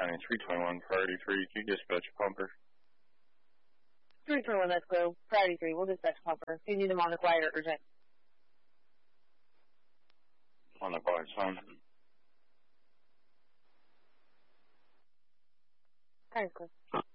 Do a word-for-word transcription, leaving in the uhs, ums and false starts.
County, three twenty-one, priority three, can you dispatch a pumper? three twenty-one, let's go. Priority three, we'll dispatch a pumper. You need them on the quiet or urgent? On the quiet phone. Alright, cool.